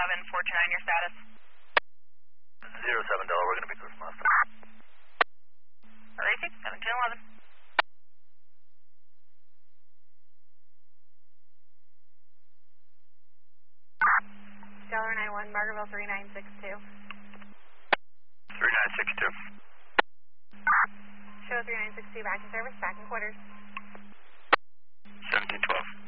429, your status. 07 Delaware, we're going to be close to Master. Racing, 1711. Delaware 91, Margaretville 3962. 3962. Show 3962, back in service, back in quarters. 1712.